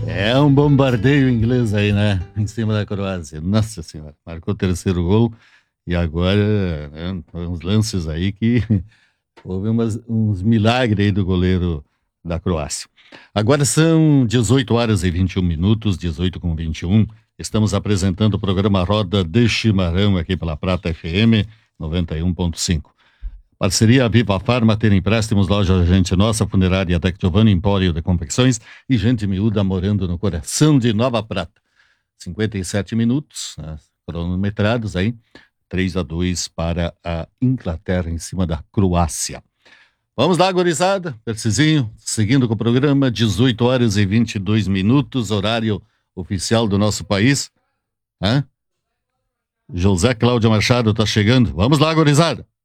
É um bombardeio inglês aí, né? Em cima da Croácia. Nossa Senhora, marcou o terceiro gol e agora, né, uns lances aí que houve uns milagres aí do goleiro da Croácia. Agora são 18 horas e 21 minutos, 18 com 21. Estamos apresentando o programa Roda de Chimarrão aqui pela Prata FM 91.5. Parceria Viva Farma, ter empréstimos, loja Gente Nossa, Funerária Tec Giovanni, Empório de Confecções e Gente Miúda morando no coração de Nova Prata. 57 minutos, né, cronometrados aí, 3-2 para a Inglaterra em cima da Croácia. Vamos lá, gurizada, precisinho, seguindo com o programa, 18 horas e 22 minutos, horário oficial do nosso país. José Cláudio Machado tá chegando. Vamos lá, gurizada.